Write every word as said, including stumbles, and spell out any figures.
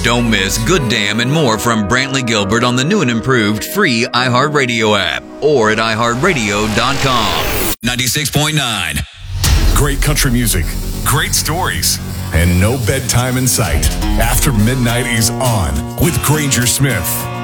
Don't miss Good Damn and more from Brantley Gilbert on the new and improved free iHeartRadio app or at i heart radio dot com. ninety-six point nine. Great country music, great stories, and no bedtime in sight. After Midnight is on with Granger Smith.